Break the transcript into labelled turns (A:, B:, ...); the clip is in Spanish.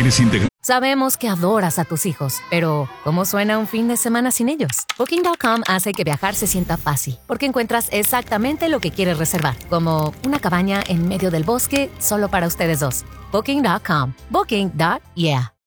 A: planes integrales.
B: Sabemos que adoras a tus hijos, pero ¿cómo suena un fin de semana sin ellos? Booking.com hace que viajar se sienta fácil, porque encuentras exactamente lo que quieres reservar, como una cabaña en medio del bosque solo para ustedes dos. Booking.com. Booking.yeah.